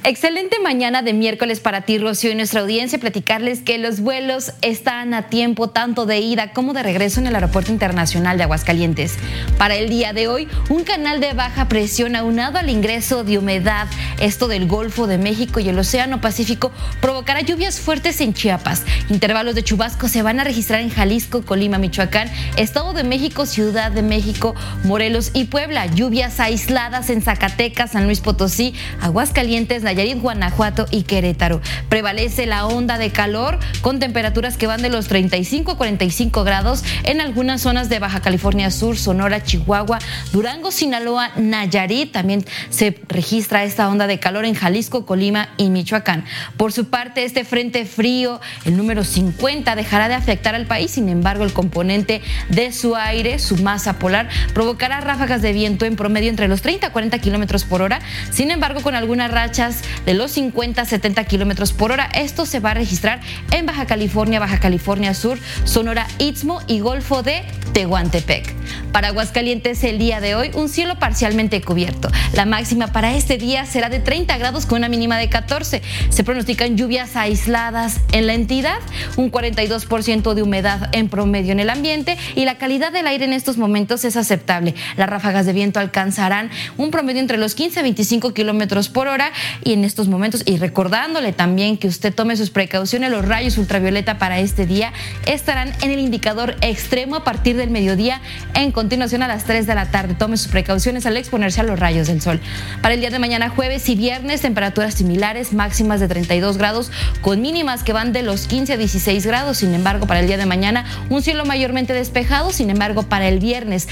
Excelente mañana de miércoles para ti, Rocío, y nuestra audiencia. Platicarles que los vuelos están a tiempo tanto de ida como de regreso en el Aeropuerto Internacional de Aguascalientes. Para el día de hoy, un canal de baja presión aunado al ingreso de humedad, esto del Golfo de México y el Océano Pacífico, provocará lluvias fuertes en Chiapas. Intervalos de chubascos se van a registrar en Jalisco, Colima, Michoacán, Estado de México, Ciudad de México, Morelos y Puebla. Lluvias aisladas en Zacatecas, San Luis Potosí, Aguascalientes, Nayarit, Guanajuato y Querétaro. Prevalece la onda de calor con temperaturas que van de los 35 a 45 grados en algunas zonas de Baja California Sur, Sonora, Chihuahua, Durango, Sinaloa, Nayarit. También se registra esta onda de calor en Jalisco, Colima y Michoacán. Por su parte, este frente frío, el número 50, dejará de afectar al país. Sin embargo, el componente de su aire, su masa polar, provocará ráfagas de viento en promedio entre los 30 a 40 kilómetros por hora. Sin embargo, con algunas rachas de los 50 a 70 kilómetros por hora. Esto se va a registrar en Baja California Sur, Sonora, Istmo y Golfo de Tehuantepec. Para Aguascalientes, el día de hoy, un cielo parcialmente cubierto. La máxima para este día será de 30 grados con una mínima de 14. Se pronostican lluvias aisladas en la entidad, un 42% de humedad en promedio en el ambiente y la calidad del aire en estos momentos es aceptable. Las ráfagas de viento alcanzarán un promedio entre los 15 a 25 kilómetros por hora y en estos momentos, y recordándole también que usted tome sus precauciones, los rayos ultravioleta para este día estarán en el indicador extremo a partir del mediodía, en continuación a las 3 de la tarde. Tome sus precauciones al exponerse a los rayos del sol. Para el día de mañana, jueves y viernes, temperaturas similares, máximas de 32 grados con mínimas que van de los 15 a 16 grados. Sin embargo, para el día de mañana, un cielo mayormente despejado. Sin embargo, para el viernes,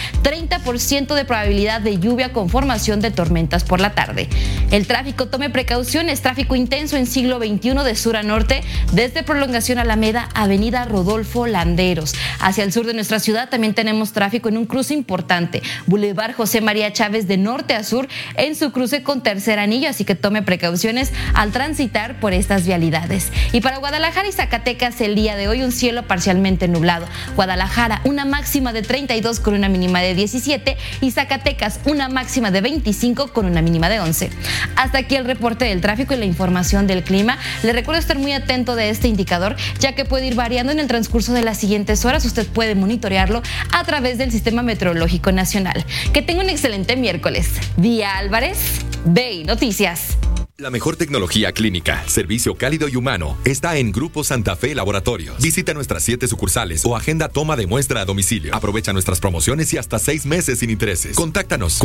30% de probabilidad de lluvia con formación de tormentas por la tarde. El tráfico, tome precauciones. Tráfico intenso en siglo XXI de sur a norte, desde Prolongación Alameda, Avenida Rodolfo Landeros. Hacia el sur de nuestra ciudad también tenemos tráfico en un cruce importante, Boulevard José María Chávez, de norte a sur en su cruce con Tercer Anillo, así que tome precauciones al transitar por estas vialidades. Y para Guadalajara y Zacatecas, el día de hoy, un cielo parcialmente nublado. Guadalajara, una máxima de 32 con una mínima de 17 y Zacatecas, una máxima de 25 con una mínima de 11. Hasta aquí el reporte del tráfico y la información del clima. Le recuerdo estar muy atento de este indicador, ya que puede ir variando en el transcurso de las siguientes horas. Usted puede monitorearlo a través del Sistema Meteorológico Nacional. Que tenga un excelente miércoles. Día Álvarez, BI Noticias. La mejor tecnología clínica, servicio cálido y humano está en Grupo Santa Fe Laboratorios. Visita nuestras 7 sucursales o agenda toma de muestra a domicilio. Aprovecha nuestras promociones y hasta 6 meses sin intereses. Contáctanos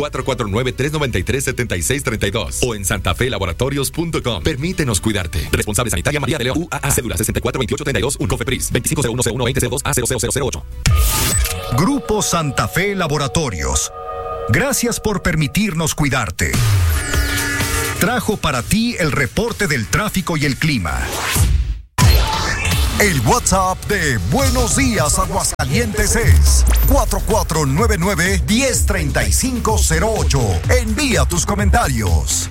449-393-7632 o en santafelaboratorios.com. Permítenos cuidarte. Responsable Sanitaria María de León, UAA, cédula 642832, COFEPRIS, 2501012002A0008. Grupo Santa Fe Laboratorios. Gracias por permitirnos cuidarte. Trajo para ti el reporte del tráfico y el clima. El WhatsApp de Buenos Días Aguascalientes es 4499-103508. Envía tus comentarios.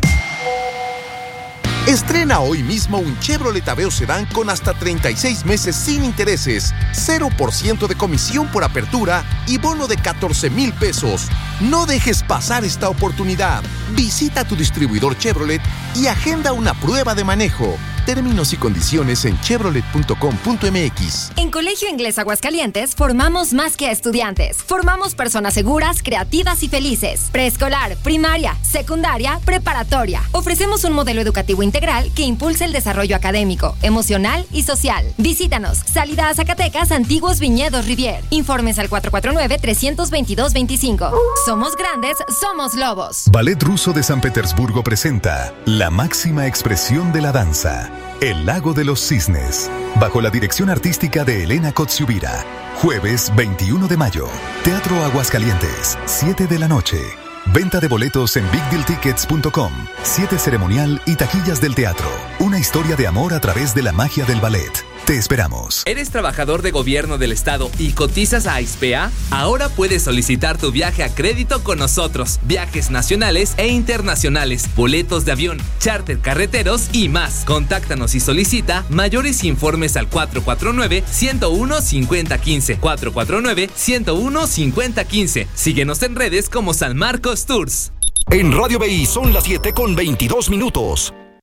Estrena hoy mismo un Chevrolet Aveo Sedán con hasta 36 meses sin intereses, 0% de comisión por apertura y bono de 14,000 pesos. No dejes pasar esta oportunidad. Visita tu distribuidor Chevrolet y agenda una prueba de manejo. Términos y condiciones en chevrolet.com.mx. En Colegio Inglés Aguascalientes formamos más que a estudiantes. Formamos personas seguras, creativas y felices. Preescolar, primaria, secundaria, preparatoria. Ofrecemos un modelo educativo integral que impulsa el desarrollo académico, emocional y social. Visítanos. Salida a Zacatecas, Antiguos Viñedos Rivier. Informes al 449-322-25. Somos grandes, somos lobos. Ballet Ruso de San Petersburgo presenta la máxima expresión de la danza, El Lago de los Cisnes, bajo la dirección artística de Elena Kotsiubira. Jueves 21 de mayo, Teatro Aguascalientes, 7 de la noche. Venta de boletos en bigdealtickets.com. 7 ceremonial y taquillas del teatro. Una historia de amor a través de la magia del ballet. Te esperamos. ¿Eres trabajador de gobierno del estado y cotizas a ISPEA? Ahora puedes solicitar tu viaje a crédito con nosotros. Viajes nacionales e internacionales, boletos de avión, charter carreteros y más. Contáctanos y solicita mayores informes al 449-101-5015. 449-101-5015. Síguenos en redes como San Marcos Tours. En Radio BI son las 7:22.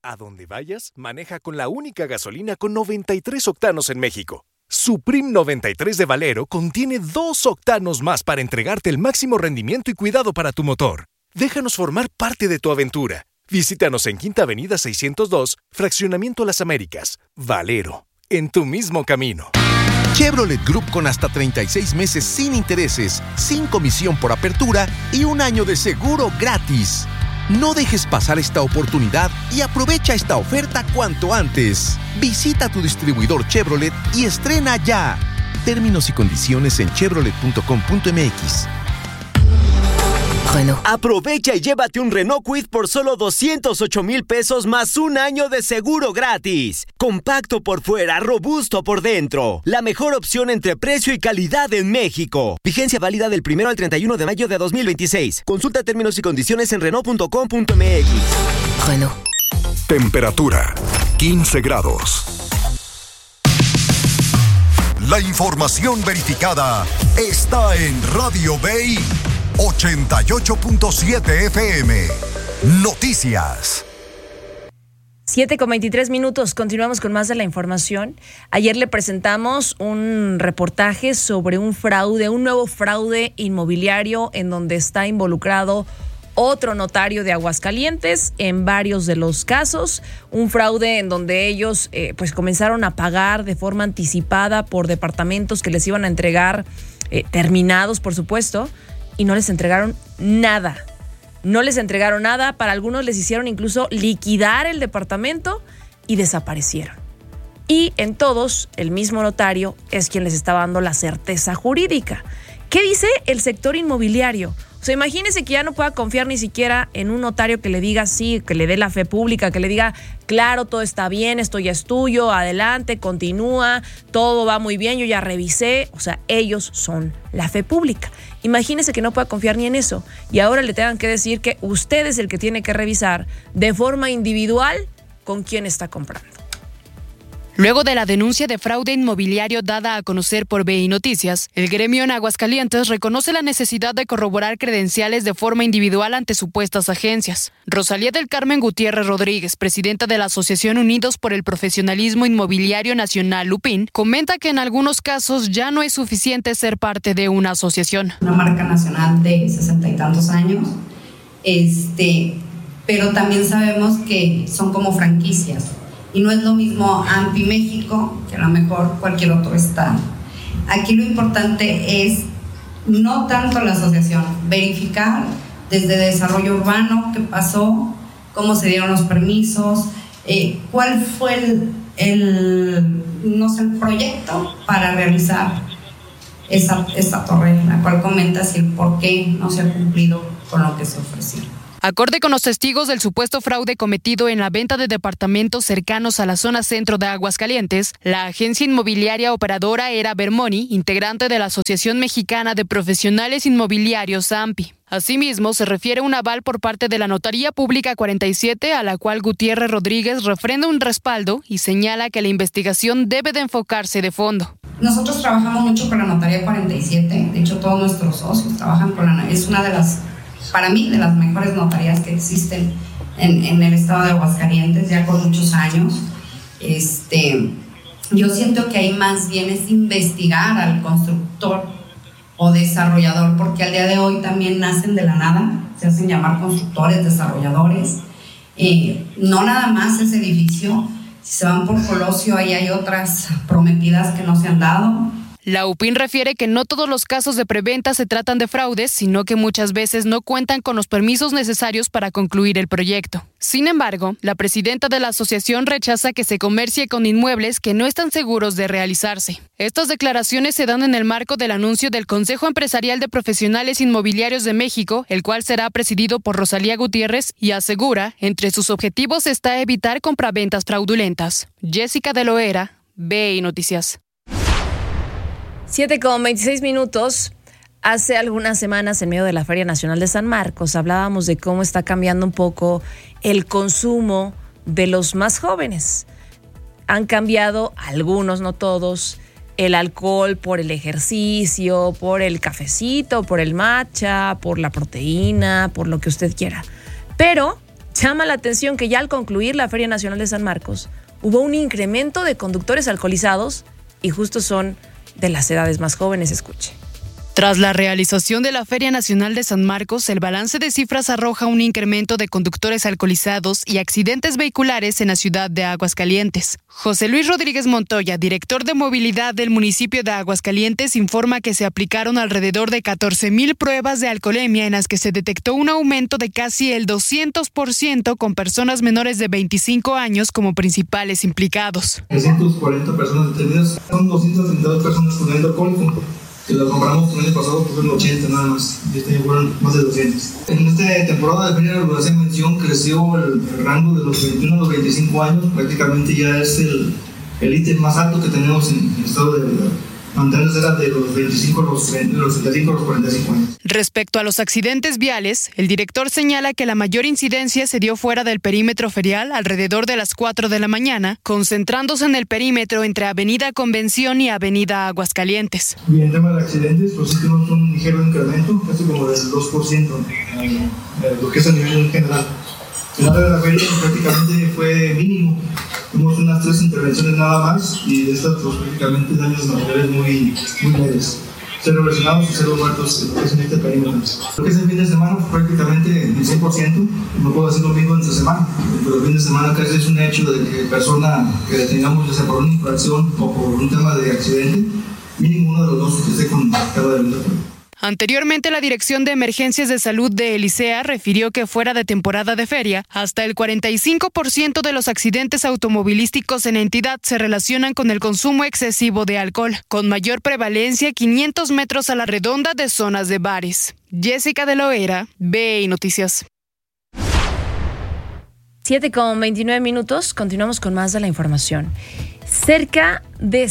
A donde vayas, maneja con la única gasolina con 93 octanos en México. Supreme 93 de Valero contiene 2 octanos más para entregarte el máximo rendimiento y cuidado para tu motor. Déjanos formar parte de tu aventura. Visítanos en Quinta Avenida 602, Fraccionamiento Las Américas. Valero, en tu mismo camino. Chevrolet Group con hasta 36 meses sin intereses, sin comisión por apertura y 1 año de seguro gratis. No dejes pasar esta oportunidad y aprovecha esta oferta cuanto antes. Visita tu distribuidor Chevrolet y estrena ya. Términos y condiciones en chevrolet.com.mx. Renault. Aprovecha y llévate un Renault Kwid por solo 208 pesos más 1 año de seguro gratis. Compacto por fuera, robusto por dentro. La mejor opción entre precio y calidad en México. Vigencia válida del 1 al 31 de mayo de 2026. Consulta términos y condiciones en Renault.com.mx. Renault. Temperatura 15 grados. La información verificada está en Radio Bay 88.7 FM. Noticias. 7:23. Continuamos con más de la información. Ayer le presentamos un reportaje sobre un nuevo fraude inmobiliario en donde está involucrado otro notario de Aguascalientes en varios de los casos. Un fraude en donde ellos pues comenzaron a pagar de forma anticipada por departamentos que les iban a entregar terminados, por supuesto, y no les entregaron nada. No les entregaron nada. Para algunos les hicieron incluso liquidar el departamento y desaparecieron. Y en todos, el mismo notario es quien les estaba dando la certeza jurídica. ¿Qué dice el sector inmobiliario? O sea, imagínese que ya no pueda confiar ni siquiera en un notario que le diga sí, que le dé la fe pública, que le diga, claro, todo está bien, esto ya es tuyo, adelante, continúa, todo va muy bien, yo ya revisé. O sea, ellos son la fe pública. Imagínese que no pueda confiar ni en eso y ahora le tengan que decir que usted es el que tiene que revisar de forma individual con quién está comprando. Luego de la denuncia de fraude inmobiliario dada a conocer por BI Noticias, el gremio en Aguascalientes reconoce la necesidad de corroborar credenciales de forma individual ante supuestas agencias. Rosalía del Carmen Gutiérrez Rodríguez, presidenta de la Asociación Unidos por el Profesionalismo Inmobiliario Nacional, UPIN, comenta que en algunos casos ya no es suficiente ser parte de una asociación. Una marca nacional de 60 y tantos años, pero también sabemos que son como franquicias. Y no es lo mismo AMPI México que a lo mejor cualquier otro estado. Aquí lo importante es no tanto la asociación, verificar desde desarrollo urbano qué pasó, cómo se dieron los permisos, cuál fue el proyecto para realizar esa torre, la cual comentas el por qué no se ha cumplido con lo que se ofreció. Acorde con los testigos del supuesto fraude cometido en la venta de departamentos cercanos a la zona centro de Aguascalientes, la agencia inmobiliaria operadora era Vermoni, integrante de la Asociación Mexicana de Profesionales Inmobiliarios AMPI. Asimismo, se refiere un aval por parte de la Notaría Pública 47, a la cual Gutiérrez Rodríguez refrenda un respaldo y señala que la investigación debe de enfocarse de fondo. Nosotros trabajamos mucho con la Notaría 47, de hecho todos nuestros socios trabajan con es una de las, para mí, de las mejores notarías que existen en el estado de Aguascalientes, ya con muchos años. Yo siento que ahí más bien es investigar al constructor o desarrollador, porque al día de hoy también nacen de la nada, se hacen llamar constructores, desarrolladores. No nada más ese edificio, si se van por Colosio, ahí hay otras prometidas que no se han dado. La UPIN refiere que no todos los casos de preventa se tratan de fraudes, sino que muchas veces no cuentan con los permisos necesarios para concluir el proyecto. Sin embargo, la presidenta de la asociación rechaza que se comercie con inmuebles que no están seguros de realizarse. Estas declaraciones se dan en el marco del anuncio del Consejo Empresarial de Profesionales Inmobiliarios de México, el cual será presidido por Rosalía Gutiérrez, y asegura, entre sus objetivos está evitar compraventas fraudulentas. Jessica de Loera, BI Noticias. 7:26. Hace algunas semanas, en medio de la Feria Nacional de San Marcos, hablábamos de cómo está cambiando un poco el consumo de los más jóvenes. Han cambiado algunos, no todos, el alcohol por el ejercicio, por el cafecito, por el matcha, por la proteína, por lo que usted quiera. Pero Llama la atención que ya al concluir la Feria Nacional de San Marcos, hubo un incremento de conductores alcoholizados y justo son de las edades más jóvenes. Escuche. Tras la realización de la Feria Nacional de San Marcos, el balance de cifras arroja un incremento de conductores alcoholizados y accidentes vehiculares en la ciudad de Aguascalientes. José Luis Rodríguez Montoya, director de movilidad del municipio de Aguascalientes, informa que se aplicaron alrededor de 14,000 pruebas de alcoholemia en las que se detectó un aumento de casi el 200% con personas menores de 25 años como principales implicados. 340 personas detenidas, son 232 personas con evento alcohólico. Que lo compramos el año pasado, fueron 80 nada más, y este año fueron más de 200. En esta temporada de Feria de la Mención creció el rango de los 21 a los 25 años, prácticamente ya es el ítem más alto que tenemos en el estado de Guerrero. Antes era de los 25 a los 30, de los 35 a los 45 años. Respecto a los accidentes viales, el director señala que la mayor incidencia se dio fuera del perímetro ferial alrededor de las 4 de la mañana, concentrándose en el perímetro entre Avenida Convención y Avenida Aguascalientes. Y en tema de accidentes, pues sí tuvimos un ligero incremento, casi como del 2% en lo que es a nivel general. El área de la feria prácticamente fue mínimo. Tuvimos unas 3 intervenciones nada más y de estas pues, prácticamente daños materiales muy leves. 0 lesionados y 0 muertos en este perímetro. Lo que es el fin de semana pues, prácticamente el 100%. No puedo hacer lo mismo entre semana. Pero el fin de semana casi es un hecho de que persona que detengamos ya sea por una infracción o por un tema de accidente, mínimo uno de los dos que esté con cada delito. Anteriormente, la Dirección de Emergencias de Salud de Elisea refirió que fuera de temporada de feria, hasta el 45% de los accidentes automovilísticos en la entidad se relacionan con el consumo excesivo de alcohol, con mayor prevalencia 500 metros a la redonda de zonas de bares. Jessica de Loera, BI Noticias. 7:29, continuamos con más de la información. Cerca de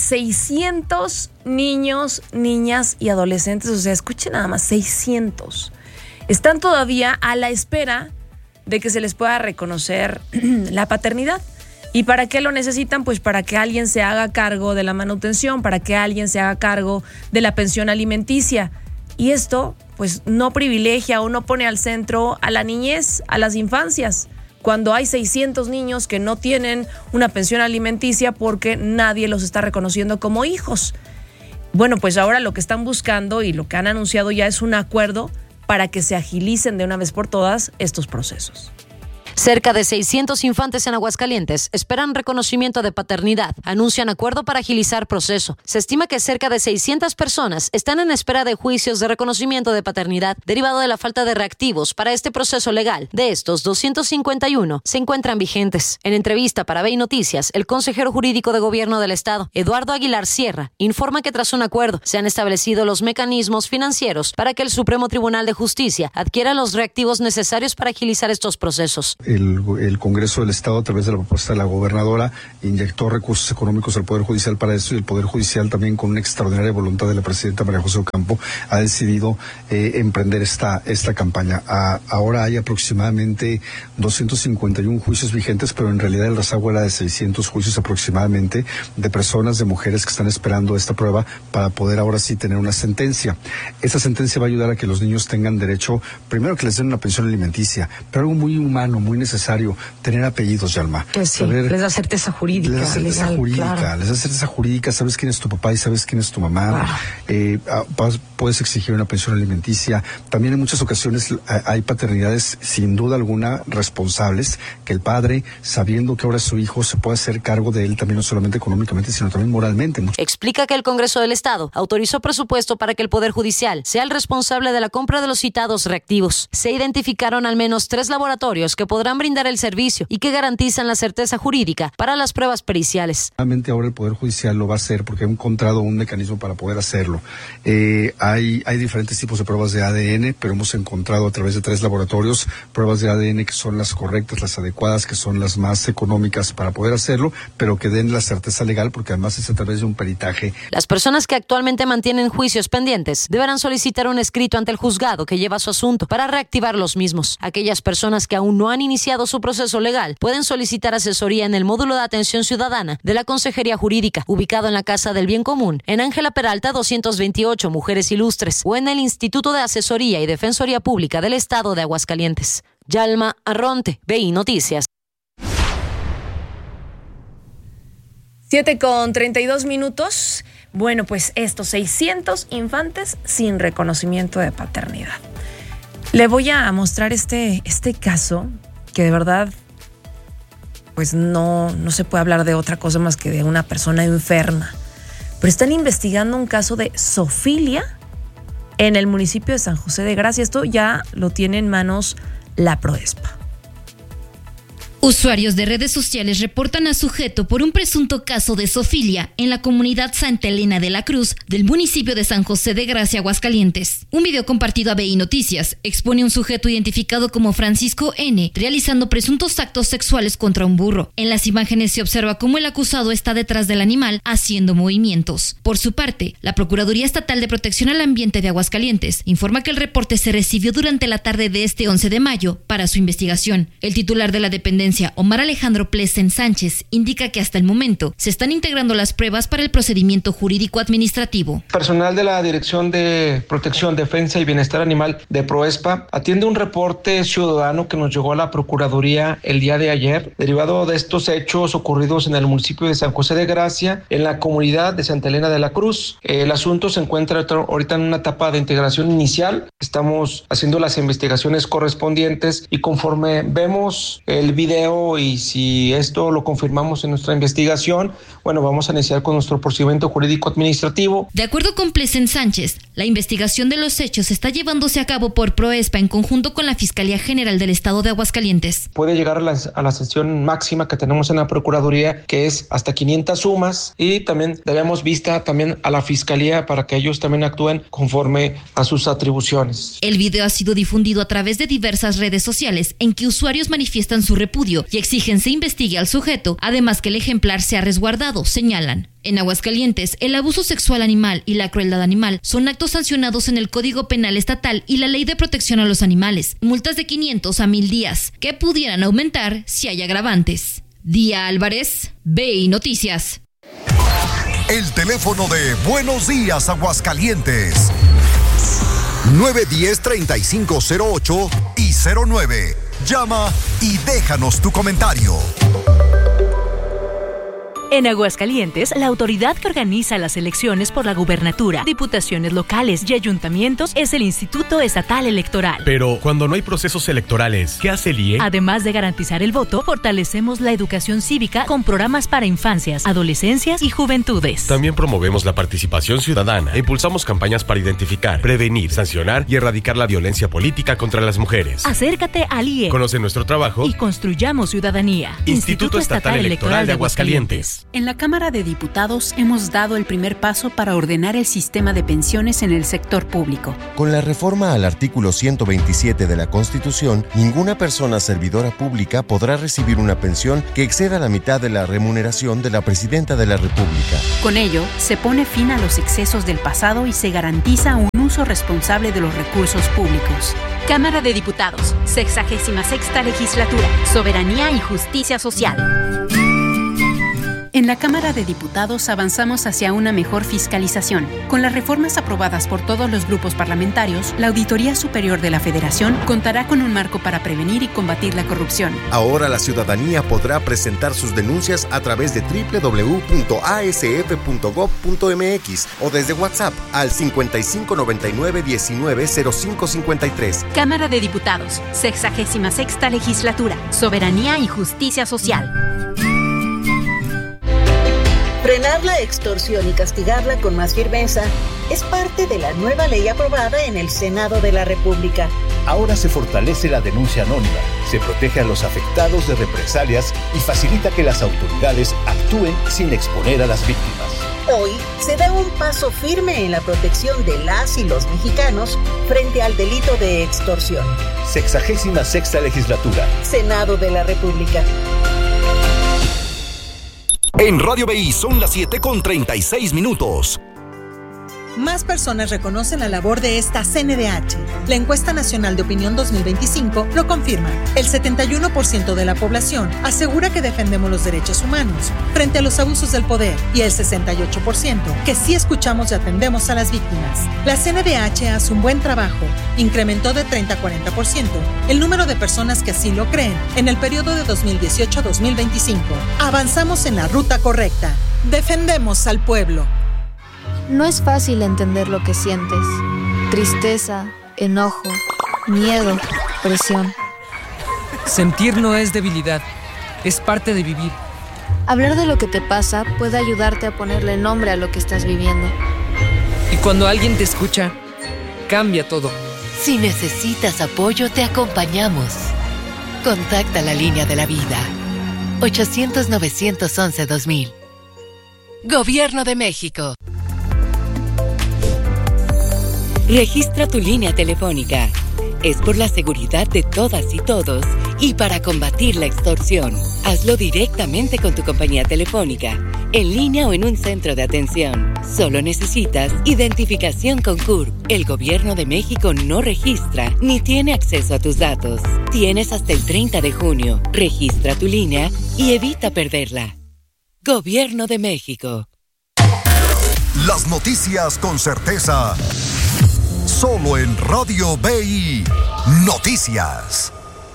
600 niños, niñas y adolescentes, o sea, escuchen nada más, 600, están todavía a la espera de que se les pueda reconocer la paternidad. ¿Y para qué lo necesitan? Pues para que alguien se haga cargo de la manutención, para que alguien se haga cargo de la pensión alimenticia. Y esto, pues, no privilegia o no pone al centro a la niñez, a las infancias, cuando hay 600 niños que no tienen una pensión alimenticia porque nadie los está reconociendo como hijos. Bueno, pues ahora lo que están buscando y lo que han anunciado ya es un acuerdo para que se agilicen de una vez por todas estos procesos. Cerca de 600 infantes en Aguascalientes esperan reconocimiento de paternidad. Anuncian acuerdo para agilizar proceso. Se estima que cerca de 600 personas están en espera de juicios de reconocimiento de paternidad derivado de la falta de reactivos para este proceso legal. De estos, 251 se encuentran vigentes. En entrevista para BI Noticias, el consejero jurídico de Gobierno del Estado, Eduardo Aguilar Sierra, informa que tras un acuerdo se han establecido los mecanismos financieros para que el Supremo Tribunal de Justicia adquiera los reactivos necesarios para agilizar estos procesos. El Congreso del Estado, a través de la propuesta de la gobernadora, inyectó recursos económicos al Poder Judicial para eso, y el Poder Judicial también, con una extraordinaria voluntad de la presidenta María José Ocampo, ha decidido emprender esta campaña. Ahora hay aproximadamente 251 juicios vigentes, pero en realidad el rezago era de 600 juicios aproximadamente de personas, de mujeres que están esperando esta prueba para poder ahora sí tener una sentencia. Esa sentencia va a ayudar a que los niños tengan derecho, primero que les den una pensión alimenticia, pero algo muy humano, muy necesario, tener apellidos, Yalma. Pues sí, les da certeza jurídica. Les da certeza jurídica, sabes quién es tu papá y sabes quién es tu mamá. Claro. Puedes exigir una pensión alimenticia. También en muchas ocasiones hay paternidades, sin duda alguna, responsables, que el padre, sabiendo que ahora es su hijo, se puede hacer cargo de él también, no solamente económicamente, sino también moralmente. Explica que el Congreso del Estado autorizó presupuesto para que el Poder Judicial sea el responsable de la compra de los citados reactivos. Se identificaron al menos 3 laboratorios que podrán brindar el servicio y que garantizan la certeza jurídica para las pruebas periciales. Realmente ahora el Poder Judicial lo va a hacer porque ha encontrado un mecanismo para poder hacerlo. Hay diferentes tipos de pruebas de ADN, pero hemos encontrado a través de 3 laboratorios pruebas de ADN que son las correctas, las adecuadas, que son las más económicas para poder hacerlo, pero que den la certeza legal, porque además es a través de un peritaje. Las personas que actualmente mantienen juicios pendientes deberán solicitar un escrito ante el juzgado que lleva su asunto para reactivar los mismos. Aquellas personas que aún no han iniciado su proceso legal pueden solicitar asesoría en el módulo de atención ciudadana de la Consejería Jurídica, ubicado en la Casa del Bien Común, en Ángela Peralta 228, Mujeres Ilustres, o en el Instituto de Asesoría y Defensoría Pública del Estado de Aguascalientes. Yalma Arronte, BI Noticias. 7:32. Bueno, pues estos 600 infantes sin reconocimiento de paternidad. Le voy a mostrar este caso que de verdad pues no se puede hablar de otra cosa más que de una persona enferma. Pero están investigando un caso de zoofilia en el municipio de San José de Gracia. Esto ya lo tiene en manos la Proespa. Usuarios de redes sociales reportan a sujeto por un presunto caso de zoofilia en la comunidad Santa Elena de la Cruz del municipio de San José de Gracia, Aguascalientes. Un video compartido a BI Noticias expone a un sujeto identificado como Francisco N. realizando presuntos actos sexuales contra un burro. En las imágenes se observa cómo el acusado está detrás del animal haciendo movimientos. Por su parte, la Procuraduría Estatal de Protección al Ambiente de Aguascalientes informa que el reporte se recibió durante la tarde de este 11 de mayo para su investigación. El titular de la dependencia, Omar Alejandro Plesen Sánchez, indica que hasta el momento se están integrando las pruebas para el procedimiento jurídico administrativo. Personal de la Dirección de Protección, Defensa y Bienestar Animal de Proespa atiende un reporte ciudadano que nos llegó a la Procuraduría el día de ayer, derivado de estos hechos ocurridos en el municipio de San José de Gracia, en la comunidad de Santa Elena de la Cruz. El asunto se encuentra ahorita en una etapa de integración inicial. Estamos haciendo las investigaciones correspondientes y conforme vemos el video y si esto lo confirmamos en nuestra investigación, bueno, vamos a iniciar con nuestro procedimiento jurídico administrativo. De acuerdo con Plesen Sánchez, la investigación de los hechos está llevándose a cabo por Proespa en conjunto con la Fiscalía General del Estado de Aguascalientes. Puede llegar a la sanción máxima que tenemos en la Procuraduría, que es hasta 500 sumas, y también debemos vista también a la Fiscalía para que ellos también actúen conforme a sus atribuciones. El video ha sido difundido a través de diversas redes sociales en que usuarios manifiestan su repudio y exigen se investigue al sujeto, además que el ejemplar sea resguardado, señalan. En Aguascalientes, el abuso sexual animal y la crueldad animal son actos sancionados en el Código Penal Estatal y la Ley de Protección a los Animales, multas de 500 a 1000 días, que pudieran aumentar si hay agravantes. Día Álvarez, BI Noticias. El teléfono de Buenos Días Aguascalientes, 910-3508 y 09. Llama y déjanos tu comentario. En Aguascalientes, la autoridad que organiza las elecciones por la gubernatura, diputaciones locales y ayuntamientos es el Instituto Estatal Electoral. Pero cuando no hay procesos electorales, ¿qué hace el IE? Además de garantizar el voto, fortalecemos la educación cívica con programas para infancias, adolescencias y juventudes. También promovemos la participación ciudadana e impulsamos campañas para identificar, prevenir, sancionar y erradicar la violencia política contra las mujeres. Acércate al IE. Conoce nuestro trabajo y construyamos ciudadanía. Instituto Estatal Electoral de Aguascalientes. En la Cámara de Diputados hemos dado el primer paso para ordenar el sistema de pensiones en el sector público. Con la reforma al artículo 127 de la Constitución, ninguna persona servidora pública podrá recibir una pensión que exceda la mitad de la remuneración de la Presidenta de la República. Con ello, se pone fin a los excesos del pasado y se garantiza un uso responsable de los recursos públicos. Cámara de Diputados, 66ª Legislatura, Soberanía y Justicia Social. En la Cámara de Diputados avanzamos hacia una mejor fiscalización. Con las reformas aprobadas por todos los grupos parlamentarios, la Auditoría Superior de la Federación contará con un marco para prevenir y combatir la corrupción. Ahora la ciudadanía podrá presentar sus denuncias a través de www.asf.gov.mx o desde WhatsApp al 5599-190553. Cámara de Diputados, 66ª Legislatura, Soberanía y Justicia Social. Frenar la extorsión y castigarla con más firmeza es parte de la nueva ley aprobada en el Senado de la República. Ahora se fortalece la denuncia anónima, se protege a los afectados de represalias y facilita que las autoridades actúen sin exponer a las víctimas. Hoy se da un paso firme en la protección de las y los mexicanos frente al delito de extorsión. 66ª Legislatura. Senado de la República. En Radio BI son las 7:36. más personas reconocen la labor de esta CNDH. La encuesta nacional de opinión 2025 lo confirma. El 71% de la población asegura que defendemos los derechos humanos frente a los abusos del poder y el 68% que sí escuchamos y atendemos a las víctimas. La CNDH hace un buen trabajo. Incrementó de 30 a 40% el número de personas que así lo creen en el periodo de 2018 a 2025. Avanzamos en la ruta correcta. Defendemos al pueblo. No es fácil entender lo que sientes. Tristeza, enojo, miedo, presión. Sentir no es debilidad, es parte de vivir. Hablar de lo que te pasa puede ayudarte a ponerle nombre a lo que estás viviendo. Y cuando alguien te escucha, cambia todo. Si necesitas apoyo, te acompañamos. Contacta la línea de la vida. 800-911-2000. Gobierno de México. Registra tu línea telefónica. Es por la seguridad de todas y todos y para combatir la extorsión. Hazlo directamente con tu compañía telefónica, en línea o en un centro de atención. Solo necesitas identificación con CURP. El Gobierno de México no registra ni tiene acceso a tus datos. Tienes hasta el 30 de junio. Registra tu línea y evita perderla. Gobierno de México. Las noticias con certeza. Solo en Radio BI Noticias.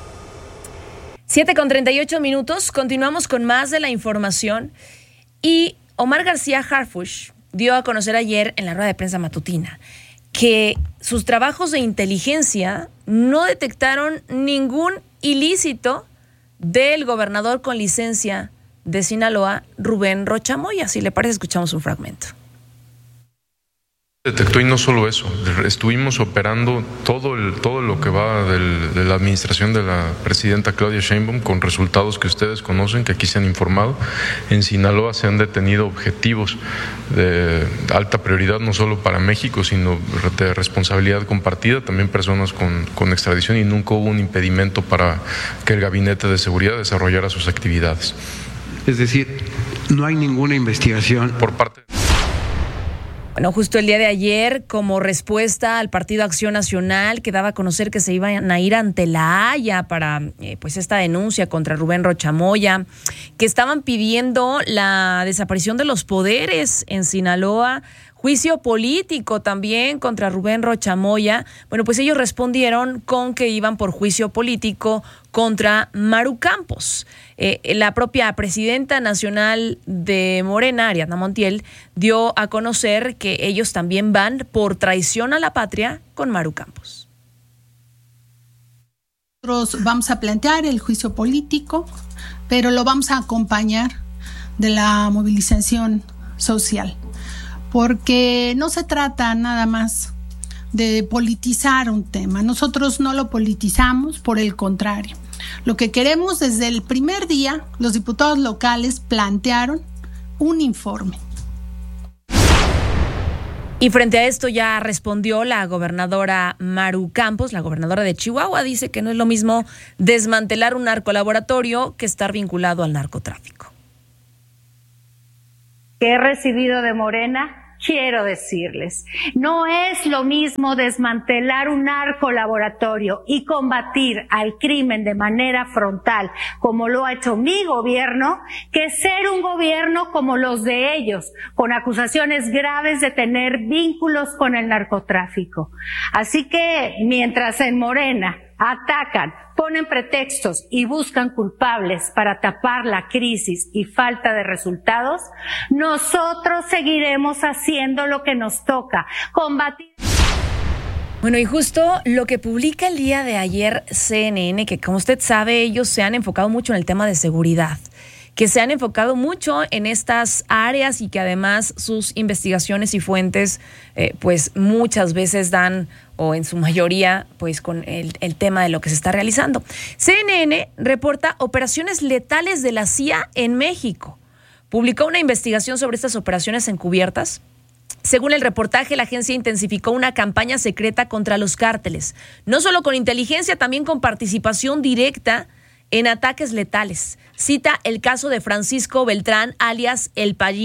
7:38. Continuamos con más de la información. Y Omar García Harfuch dio a conocer ayer en la rueda de prensa matutina que sus trabajos de inteligencia no detectaron ningún ilícito del gobernador con licencia de Sinaloa, Rubén Rocha Moya. Si le parece, escuchamos un fragmento. Detectó, y no solo eso, estuvimos operando todo lo que va de la administración de la presidenta Claudia Sheinbaum con resultados que ustedes conocen, que aquí se han informado. En Sinaloa se han detenido objetivos de alta prioridad, no solo para México, sino de responsabilidad compartida, también personas con extradición, y nunca hubo un impedimento para que el Gabinete de Seguridad desarrollara sus actividades. Es decir, no hay ninguna investigación por parte. Bueno, justo el día de ayer, como respuesta al Partido Acción Nacional, que daba a conocer que se iban a ir ante la Haya para pues esta denuncia contra Rubén Rocha Moya, que estaban pidiendo la desaparición de los poderes en Sinaloa, juicio político también contra Rubén Rocha Moya. Bueno, pues ellos respondieron con que iban por juicio político contra Maru Campos. La propia presidenta nacional de Morena, Ariadna Montiel, dio a conocer que ellos también van por traición a la patria con Maru Campos. Nosotros vamos a plantear el juicio político, pero lo vamos a acompañar de la movilización social, porque no se trata nada más de politizar un tema. Nosotros no lo politizamos, por el contrario. Lo que queremos, desde el primer día, los diputados locales plantearon un informe. Y frente a esto ya respondió la gobernadora Maru Campos, la gobernadora de Chihuahua. Dice que no es lo mismo desmantelar un narcolaboratorio que estar vinculado al narcotráfico. Que he recibido de Morena, quiero decirles, no es lo mismo desmantelar un narcolaboratorio y combatir al crimen de manera frontal, como lo ha hecho mi gobierno, que ser un gobierno como los de ellos, con acusaciones graves de tener vínculos con el narcotráfico. Así que, mientras en Morena atacan, ponen pretextos y buscan culpables para tapar la crisis y falta de resultados, nosotros seguiremos haciendo lo que nos toca, combatir. Bueno, y justo lo que publica el día de ayer CNN, que como usted sabe, ellos se han enfocado mucho en el tema de seguridad, que se han enfocado mucho en estas áreas y que además sus investigaciones y fuentes pues muchas veces dan, o en su mayoría, pues con el tema de lo que se está realizando. CNN reporta operaciones letales de la CIA en México. Publicó una investigación sobre estas operaciones encubiertas. Según el reportaje, la agencia intensificó una campaña secreta contra los cárteles, no solo con inteligencia, también con participación directa en ataques letales. Cita el caso de Francisco Beltrán, alias El Payín,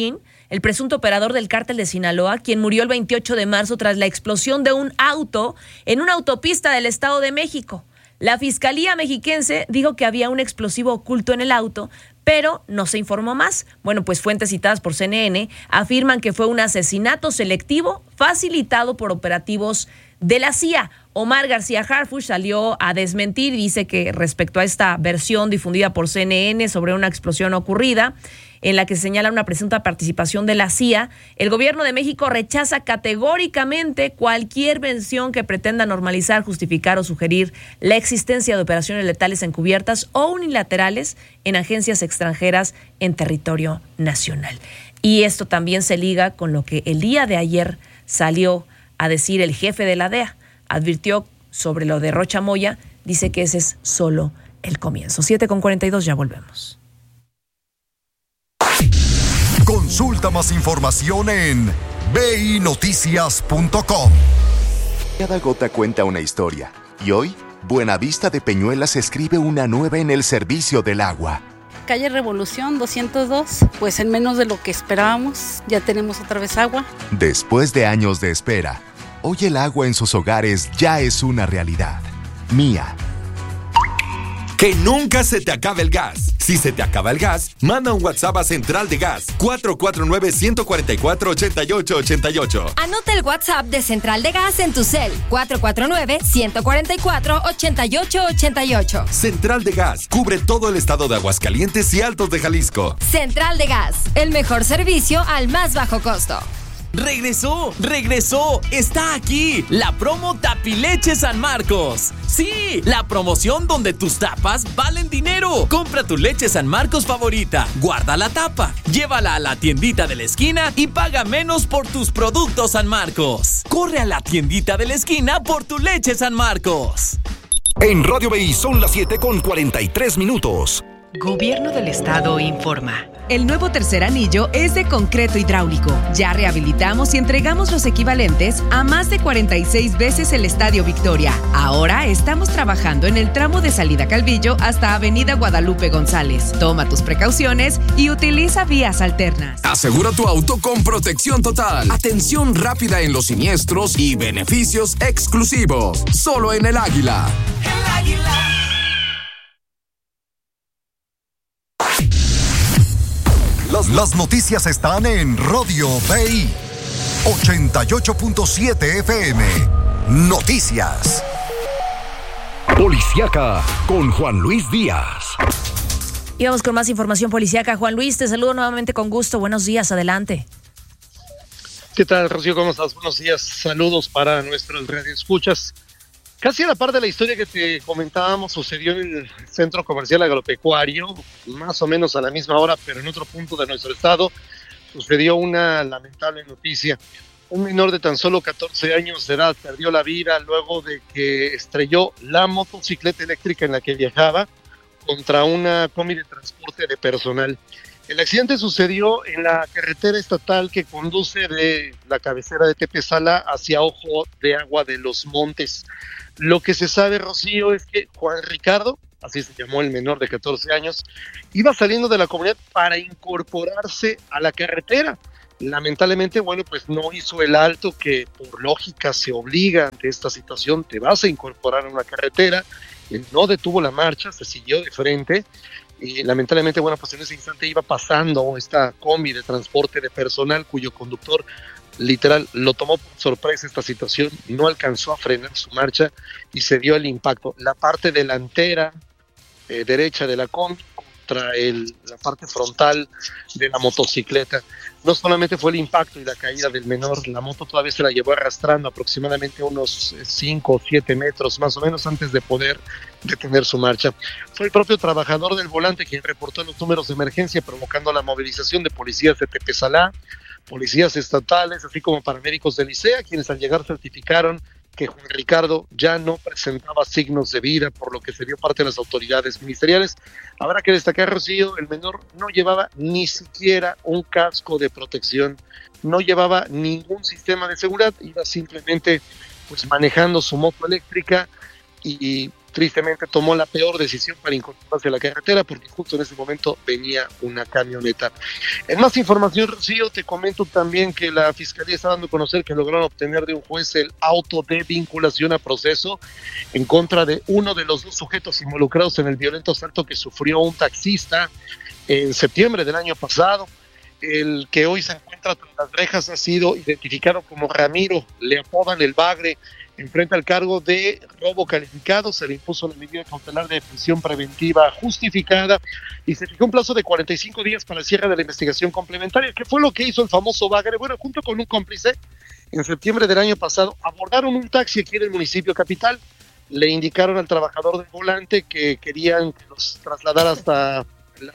el presunto operador del cártel de Sinaloa, quien murió el 28 de marzo tras la explosión de un auto en una autopista del Estado de México. La Fiscalía mexiquense dijo que había un explosivo oculto en el auto, pero no se informó más. Bueno, pues fuentes citadas por CNN afirman que fue un asesinato selectivo facilitado por operativos de la CIA. Omar García Harfuch salió a desmentir y dice que respecto a esta versión difundida por CNN sobre una explosión ocurrida, en la que señala una presunta participación de la CIA, el gobierno de México rechaza categóricamente cualquier versión que pretenda normalizar, justificar o sugerir la existencia de operaciones letales encubiertas o unilaterales en agencias extranjeras en territorio nacional. Y esto también se liga con lo que el día de ayer salió a decir el jefe de la DEA. Advirtió sobre lo de Rocha Moya, dice que ese es solo el comienzo. 7:42, ya volvemos. Consulta más información en vinoticias.com. Cada gota cuenta una historia. Y hoy, Buenavista de Peñuelas escribe una nueva en el servicio del agua. Calle Revolución 202, pues en menos de lo que esperábamos, ya tenemos otra vez agua. Después de años de espera, hoy el agua en sus hogares ya es una realidad. Mía. Que nunca se te acabe el gas. Si se te acaba el gas, manda un WhatsApp a Central de Gas 449-144-8888. Anota el WhatsApp de Central de Gas en tu cel 449-144-8888. Central de Gas cubre todo el estado de Aguascalientes y Altos de Jalisco. Central de Gas, el mejor servicio al más bajo costo. ¡Regresó! ¡Está aquí! La promo Tapileche San Marcos. ¡Sí! La promoción donde tus tapas valen dinero. Compra tu leche San Marcos favorita, guarda la tapa, llévala a la tiendita de la esquina y paga menos por tus productos San Marcos. Corre a la tiendita de la esquina por tu leche San Marcos. En Radio BI son las 7:43. Gobierno del Estado informa. El nuevo tercer anillo es de concreto hidráulico. Ya rehabilitamos y entregamos los equivalentes a más de 46 veces el Estadio Victoria. Ahora estamos trabajando en el tramo de salida Calvillo hasta Avenida Guadalupe González. Toma tus precauciones y utiliza vías alternas. Asegura tu auto con protección total, atención rápida en los siniestros y beneficios exclusivos. Solo en El Águila. El Águila. Las noticias están en Radio BI 88.7 FM. Noticias. Policiaca con Juan Luis Díaz. Y vamos con más información policíaca. Juan Luis, te saludo nuevamente con gusto. Buenos días, adelante. ¿Qué tal, Rocío? ¿Cómo estás? Buenos días. Saludos para nuestros radioescuchas. Casi a la par de la historia que te comentábamos, sucedió en el Centro Comercial Agropecuario, más o menos a la misma hora, pero en otro punto de nuestro estado, sucedió una lamentable noticia. Un menor de tan solo 14 años de edad perdió la vida luego de que estrelló la motocicleta eléctrica en la que viajaba contra una combi de transporte de personal. El accidente sucedió en la carretera estatal que conduce de la cabecera de Tepezalá hacia Ojo de Agua de los Montes. Lo que se sabe, Rocío, es que Juan Ricardo, así se llamó el menor de 14 años, iba saliendo de la comunidad para incorporarse a la carretera. Lamentablemente, bueno, pues no hizo el alto que por lógica se obliga ante esta situación, te vas a incorporar a una carretera. Él no detuvo la marcha, se siguió de frente. Y lamentablemente, bueno, pues en ese instante iba pasando esta combi de transporte de personal cuyo conductor literal lo tomó por sorpresa esta situación, no alcanzó a frenar su marcha y se dio el impacto. La parte delantera derecha de la combi contra la parte frontal de la motocicleta. No solamente fue el impacto y la caída del menor, la moto todavía se la llevó arrastrando aproximadamente unos 5 o 7 metros más o menos antes de poder detener su marcha. Fue el propio trabajador del volante quien reportó los números de emergencia, provocando la movilización de policías de Tepezalá, policías estatales, así como paramédicos del ICEA, quienes al llegar certificaron que Juan Ricardo ya no presentaba signos de vida, por lo que se dio parte de las autoridades ministeriales. Habrá que destacar, Rocío, el menor no llevaba ni siquiera un casco de protección, no llevaba ningún sistema de seguridad, iba simplemente pues manejando su moto eléctrica y tristemente tomó la peor decisión para incorporarse a la carretera, porque justo en ese momento venía una camioneta. En más información, Rocío, te comento también que la Fiscalía está dando a conocer que lograron obtener de un juez el auto de vinculación a proceso en contra de uno de los 2 sujetos involucrados en el violento asalto que sufrió un taxista en septiembre del año pasado. El que hoy se encuentra tras las rejas ha sido identificado como Ramiro, le apodan el Bagre, enfrenta el cargo de robo calificado, se le impuso la medida cautelar de prisión preventiva justificada y se fijó un plazo de 45 días para el cierre de la investigación complementaria. ¿Qué fue lo que hizo el famoso Bagre? Bueno, junto con un cómplice, en septiembre del año pasado, abordaron un taxi aquí en el municipio capital, le indicaron al trabajador del volante que querían que los trasladara hasta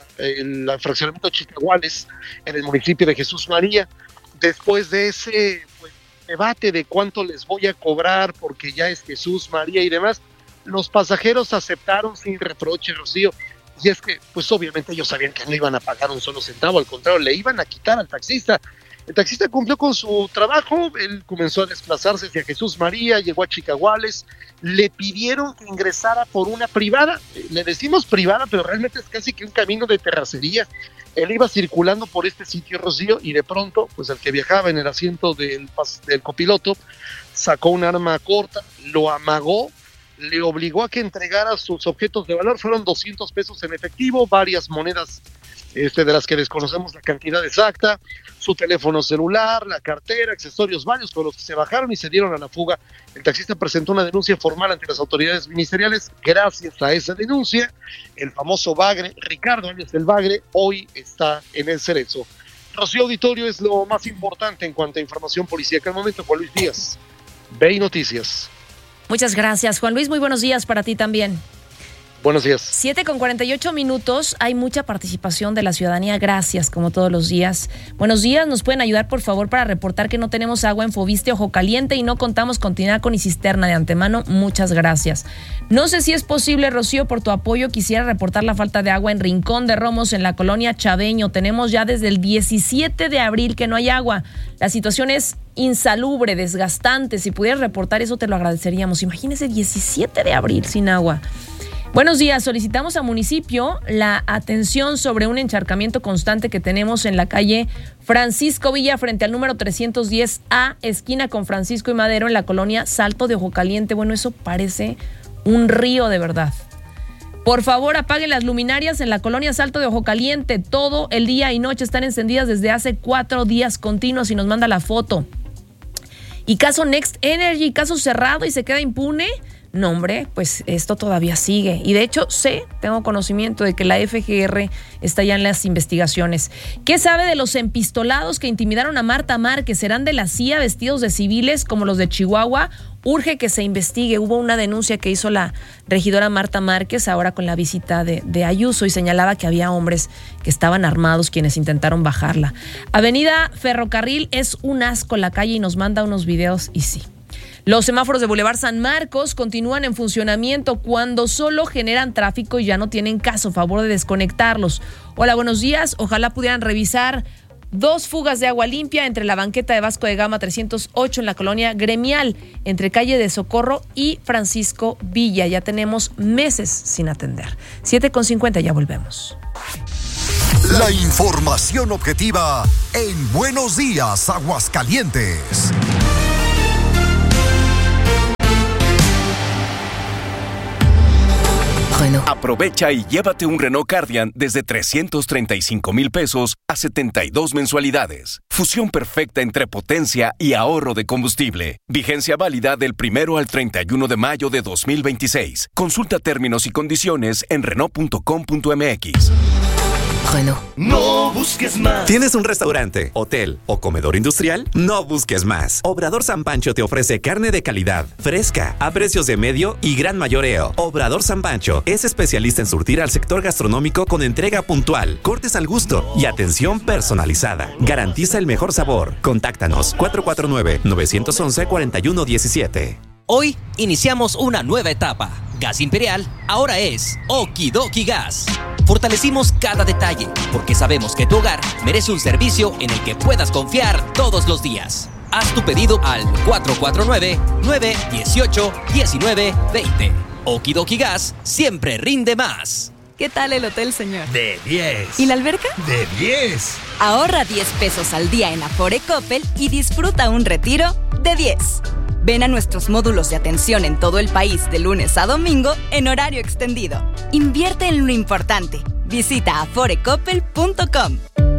el fraccionamiento Chicaguales en el municipio de Jesús María. Después de ese debate de cuánto les voy a cobrar porque ya es Jesús María y demás, los pasajeros aceptaron sin reproche, Rocío, y es que pues obviamente ellos sabían que no iban a pagar un solo centavo, al contrario, le iban a quitar al taxista. El taxista cumplió con su trabajo, él comenzó a desplazarse hacia Jesús María, llegó a Chicaguales, le pidieron que ingresara por una privada, le decimos privada, pero realmente es casi que un camino de terracería. Él iba circulando por este sitio, Rocío, y de pronto, pues el que viajaba en el asiento del copiloto sacó un arma corta, lo amagó, le obligó a que entregara sus objetos de valor. Fueron 200 pesos en efectivo, varias monedas de las que desconocemos la cantidad exacta, su teléfono celular, la cartera, accesorios varios con los que se bajaron y se dieron a la fuga. El taxista presentó una denuncia formal ante las autoridades ministeriales. Gracias a esa denuncia, el famoso Bagre, Ricardo alias el Bagre, hoy está en el cerezo. Rocío, auditorio, es lo más importante en cuanto a información policíaca al momento. Juan Luis Díaz, BEI Noticias. Muchas gracias, Juan Luis. Muy buenos días para ti también. Buenos días. 7:48. Hay mucha participación de la ciudadanía. Gracias, como todos los días. Buenos días. ¿Nos pueden ayudar, por favor, para reportar que no tenemos agua en Foviste, Ojo Caliente y no contamos con tinaco ni cisterna? De antemano, muchas gracias. No sé si es posible, Rocío, por tu apoyo, quisiera reportar la falta de agua en Rincón de Romos, en la colonia Chaveño. Tenemos ya desde el 17 de abril que no hay agua. La situación es insalubre, desgastante. Si pudieras reportar eso, te lo agradeceríamos. Imagínese 17 de abril sin agua. Buenos días, solicitamos a municipio la atención sobre un encharcamiento constante que tenemos en la calle Francisco Villa frente al número 310A, esquina con Francisco y Madero, en la colonia Salto de Ojo Caliente. Bueno, eso parece un río de verdad. Por favor, apaguen las luminarias en la colonia Salto de Ojo Caliente. Todo el día y noche están encendidas desde hace 4 días continuos y nos manda la foto. Y caso Next Energy, caso cerrado y se queda impune. No, hombre, pues esto todavía sigue. Y de hecho, tengo conocimiento de que la FGR está ya en las investigaciones. ¿Qué sabe de los empistolados que intimidaron a Marta Márquez? ¿Serán de la CIA vestidos de civiles como los de Chihuahua? Urge que se investigue. Hubo una denuncia que hizo la regidora Marta Márquez ahora con la visita de Ayuso y señalaba que había hombres que estaban armados quienes intentaron bajarla. Avenida Ferrocarril es un asco la calle y nos manda unos videos y sí. Los semáforos de Boulevard San Marcos continúan en funcionamiento cuando solo generan tráfico y ya no tienen caso. Favor de desconectarlos. Hola, buenos días. Ojalá pudieran revisar 2 fugas de agua limpia entre la banqueta de Vasco de Gama 308 en la colonia Gremial, entre calle de Socorro y Francisco Villa. Ya tenemos meses sin atender. 7:50, ya volvemos. La información objetiva en Buenos Días, Aguascalientes. Aprovecha y llévate un Renault Cardian desde 335,000 pesos a 72 mensualidades. Fusión perfecta entre potencia y ahorro de combustible. Vigencia válida del 1 al 31 de mayo de 2026. Consulta términos y condiciones en Renault.com.mx. No busques más. ¿Tienes un restaurante, hotel o comedor industrial? No busques más. Obrador San Pancho te ofrece carne de calidad, fresca, a precios de medio y gran mayoreo. Obrador San Pancho es especialista en surtir al sector gastronómico con entrega puntual, cortes al gusto y atención personalizada. Garantiza el mejor sabor. Contáctanos 449-911-4117. Hoy iniciamos una nueva etapa. Gas Imperial ahora es Okidoki Gas. Fortalecimos cada detalle porque sabemos que tu hogar merece un servicio en el que puedas confiar todos los días. Haz tu pedido al 449-918-1920. Okidoki Gas siempre rinde más. ¿Qué tal el hotel, señor? De 10. ¿Y la alberca? De 10. Ahorra 10 pesos al día en Afore Coppel y disfruta un retiro de 10. Ven a nuestros módulos de atención en todo el país de lunes a domingo en horario extendido. Invierte en lo importante. Visita aforecoppel.com.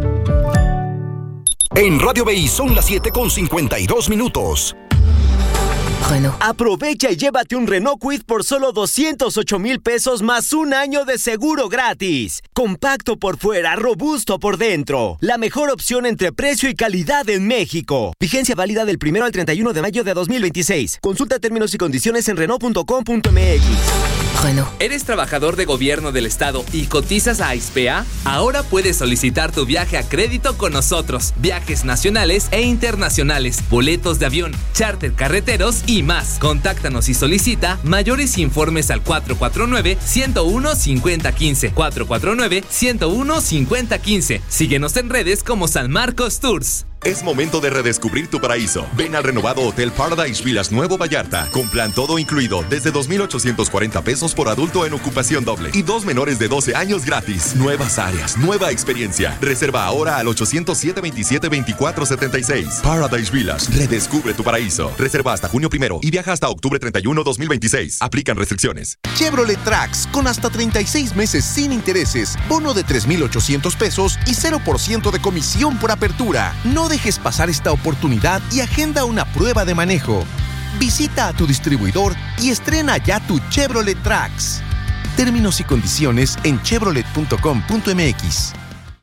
En Radio BI son las 7:52. Renault. Aprovecha y llévate un Renault Kwid por solo 208,000 pesos más un año de seguro gratis. Compacto por fuera, robusto por dentro. La mejor opción entre precio y calidad en México. Vigencia válida del 1 al 31 de mayo de 2026. Consulta términos y condiciones en Renault.com.mx. Renault. ¿Eres trabajador de gobierno del estado y cotizas a Aispea? Ahora puedes solicitar tu viaje a crédito con nosotros. Viajes nacionales e internacionales, boletos de avión, charter carreteros y más. Contáctanos y solicita mayores informes al 449-101-5015. 449-101-5015. Síguenos en redes como San Marcos Tours. Es momento de redescubrir tu paraíso. Ven al renovado Hotel Paradise Villas Nuevo Vallarta, con plan todo incluido, desde 2,840 pesos por adulto en ocupación doble y 2 menores de 12 años gratis. Nuevas áreas, nueva experiencia. Reserva ahora al 807-27-2476. Paradise Villas, redescubre tu paraíso. Reserva hasta junio 1 y viaja hasta octubre 31, 2026. Aplican restricciones. Chevrolet Trax, con hasta 36 meses sin intereses, bono de 3,800 pesos y 0% de comisión por apertura. No dejes pasar esta oportunidad y agenda una prueba de manejo. Visita a tu distribuidor y estrena ya tu Chevrolet Trax. Términos y condiciones en chevrolet.com.mx.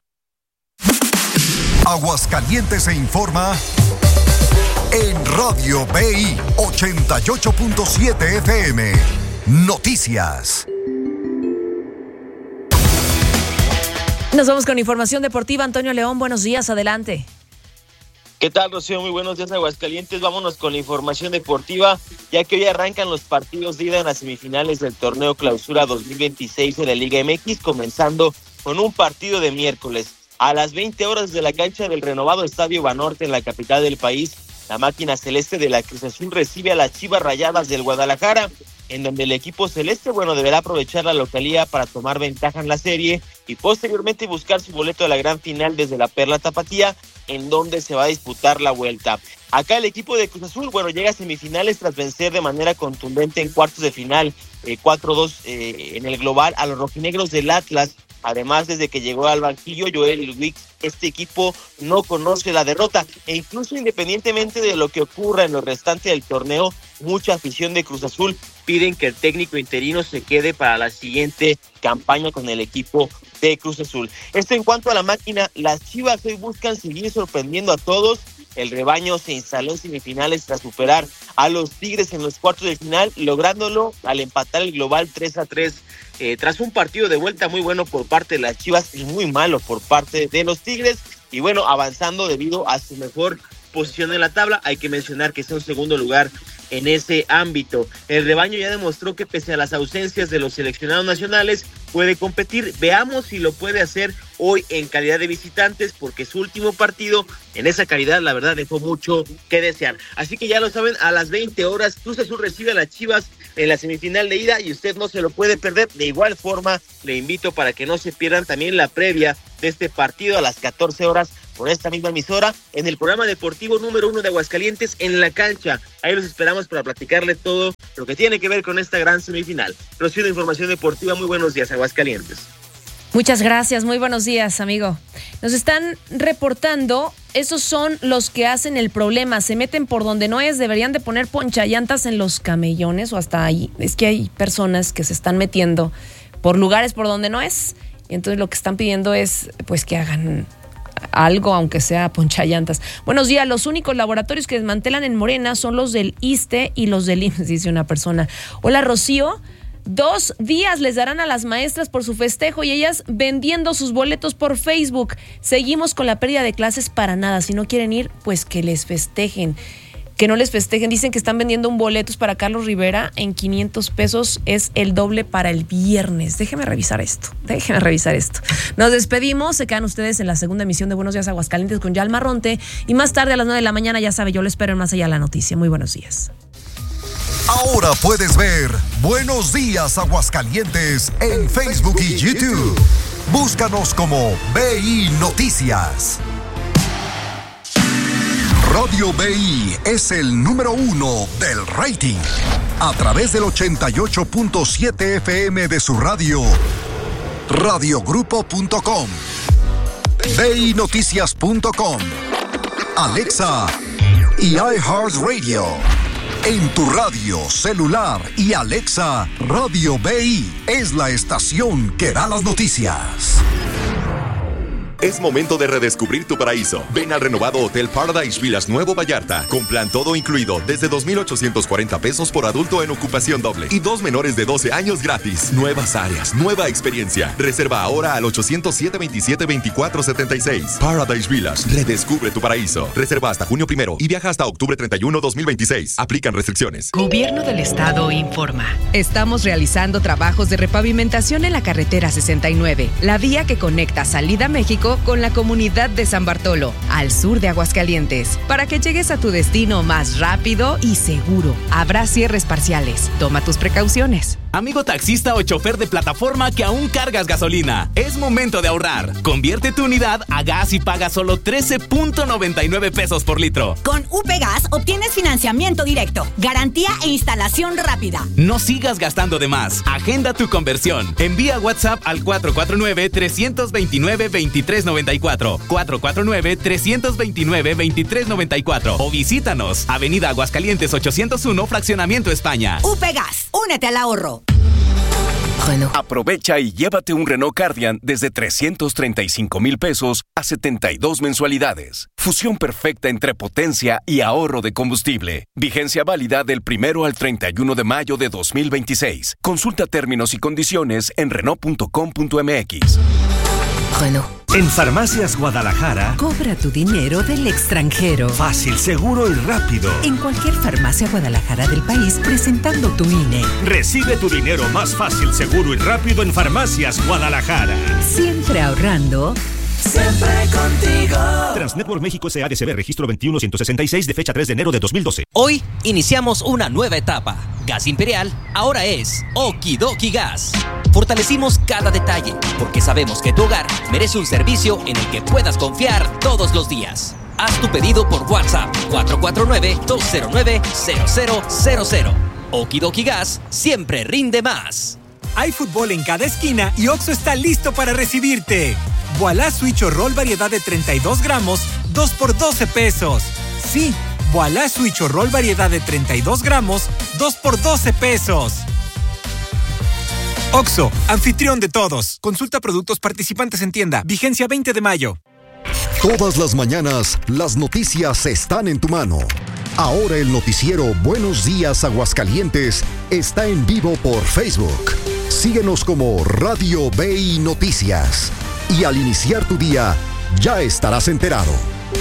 Aguascalientes se informa en Radio BI 88.7 FM. Noticias. Nos vamos con información deportiva. Antonio León, buenos días, adelante. ¿Qué tal, Rocío? Muy buenos días, Aguascalientes. Vámonos con la información deportiva, ya que hoy arrancan los partidos de ida en las semifinales del torneo Clausura 2026 de la Liga MX, comenzando con un partido de miércoles. A las 20 horas de la cancha del renovado Estadio Banorte en la capital del país, la máquina celeste de la Cruz Azul recibe a las Chivas Rayadas del Guadalajara, en donde el equipo celeste, deberá aprovechar la localía para tomar ventaja en la serie y posteriormente buscar su boleto de la gran final desde la Perla Tapatía, en donde se va a disputar la vuelta. Acá el equipo de Cruz Azul, llega a semifinales tras vencer de manera contundente en cuartos de final, 4-2 en el global a los rojinegros del Atlas. Además, desde que llegó al banquillo Joel Ludwig, este equipo no conoce la derrota, e incluso independientemente de lo que ocurra en lo restante del torneo, mucha afición de Cruz Azul piden que el técnico interino se quede para la siguiente campaña con el equipo de Cruz Azul. Esto en cuanto a la máquina. Las Chivas hoy buscan seguir sorprendiendo a todos. El rebaño se instaló en semifinales tras superar a los Tigres en los cuartos de final, lográndolo al empatar el global 3-3, tras un partido de vuelta muy bueno por parte de las Chivas y muy malo por parte de los Tigres, y avanzando debido a su mejor posición en la tabla. Hay que mencionar que está en segundo lugar en ese ámbito. El rebaño ya demostró que pese a las ausencias de los seleccionados nacionales, puede competir. Veamos si lo puede hacer hoy en calidad de visitantes, porque su último partido en esa calidad, la verdad, dejó mucho que desear. Así que ya lo saben, a las 20 horas Cruz Azul recibe a las Chivas en la semifinal de ida y usted no se lo puede perder. De igual forma, le invito para que no se pierdan también la previa de este partido a las 14 horas por esta misma emisora, en el programa deportivo número 1 de Aguascalientes, En la Cancha. Ahí los esperamos para platicarles todo lo que tiene que ver con esta gran semifinal. Recibo información deportiva. Muy buenos días, Aguascalientes. Muchas gracias, muy buenos días, amigo. Nos están reportando, esos son los que hacen el problema, se meten por donde no es, deberían de poner ponchallantas en los camellones o hasta ahí. Es que hay personas que se están metiendo por lugares por donde no es, y entonces lo que están pidiendo es que hagan algo, aunque sea ponchallantas. Buenos días, los únicos laboratorios que desmantelan en Morena son los del ISSSTE y los del IMSS, dice una persona. Hola, Rocío. 2 días les darán a las maestras por su festejo y ellas vendiendo sus boletos por Facebook. Seguimos con la pérdida de clases para nada. Si no quieren ir, pues que les festejen. Que no les festejen. Dicen que están vendiendo un boletos para Carlos Rivera en 500 pesos. Es el doble para el viernes. Déjeme revisar esto. Nos despedimos. Se quedan ustedes en la segunda emisión de Buenos Días Aguascalientes con Yalma Ronte. Y más tarde a las 9 de la mañana, ya sabe, yo lo espero en Más Allá de la Noticia. Muy buenos días. Ahora puedes ver Buenos Días Aguascalientes en Facebook y YouTube. Búscanos como BI Noticias. Radio BI es el número 1 del rating. A través del 88.7 FM de su radio, radiogrupo.com, BINoticias.com, Alexa y iHeartRadio. En tu radio, celular y Alexa, Radio BI es la estación que da las noticias. Es momento de redescubrir tu paraíso. Ven al renovado Hotel Paradise Villas Nuevo Vallarta, con plan todo incluido, desde 2,840 pesos por adulto en ocupación doble y 2 menores de 12 años gratis. Nuevas áreas, nueva experiencia. Reserva ahora al 807-27-2476. Paradise Villas, redescubre tu paraíso. Reserva hasta junio 1 y viaja hasta octubre 31, 2026. Aplican restricciones. Gobierno del Estado informa. Estamos realizando trabajos de repavimentación en la carretera 69, la vía que conecta Salida México con la comunidad de San Bartolo, al sur de Aguascalientes, para que llegues a tu destino más rápido y seguro. Habrá cierres parciales. Toma tus precauciones. Amigo taxista o chofer de plataforma que aún cargas gasolina, es momento de ahorrar. Convierte tu unidad a gas y paga solo 13.99 pesos por litro. Con UP Gas obtienes financiamiento directo, garantía e instalación rápida. No sigas gastando de más. Agenda tu conversión. Envía WhatsApp al 449-329-2394. 449-329-2394. O visítanos. Avenida Aguascalientes 801, Fraccionamiento España. UP Gas, únete al ahorro. Renault. Aprovecha y llévate un Renault Cardian desde 335,000 pesos a 72 mensualidades. Fusión perfecta entre potencia y ahorro de combustible. Vigencia válida del 1 al 31 de mayo de 2026. Consulta términos y condiciones en Renault.com.mx. Renault. En Farmacias Guadalajara, cobra tu dinero del extranjero. Fácil, seguro y rápido. En cualquier farmacia Guadalajara del país, presentando tu INE. Recibe tu dinero más fácil, seguro y rápido en Farmacias Guadalajara. Siempre ahorrando. Siempre contigo. Transnetwork México S.A.D.C.B. Registro 21166 de fecha 3 de enero de 2012. Hoy iniciamos una nueva etapa. Gas Imperial ahora es Okidoki Gas. Fortalecimos cada detalle porque sabemos que tu hogar merece un servicio en el que puedas confiar todos los días. Haz tu pedido por WhatsApp 449-209-0000. Okidoki Gas siempre rinde más. Hay fútbol en cada esquina y Oxxo está listo para recibirte. Voilà Switch o Roll variedad de 32 gramos, 2 por 12 pesos. Sí, Voilà Switch o Roll variedad de 32 gramos, 2 por 12 pesos. Oxxo, anfitrión de todos. Consulta productos participantes en tienda. Vigencia 20 de mayo. Todas las mañanas, las noticias están en tu mano. Ahora el noticiero Buenos Días Aguascalientes está en vivo por Facebook. Síguenos como Radio BI Noticias. Y al iniciar tu día, ya estarás enterado.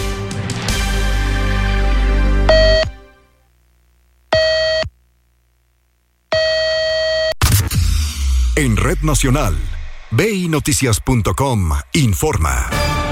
En Red Nacional, BINoticias.com informa.